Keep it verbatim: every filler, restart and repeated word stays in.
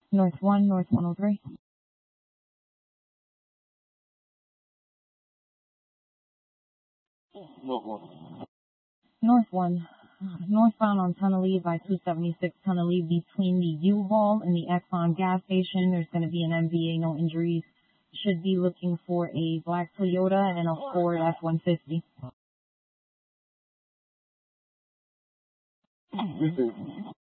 North one, North one oh three. North one. North one. Northbound on Tunnelly by two seventy-six Tunnelly between the U-Haul and the Exxon gas station. There's going to be an M V A, no injuries. Should be looking for a black Toyota and a Ford F one fifty. This is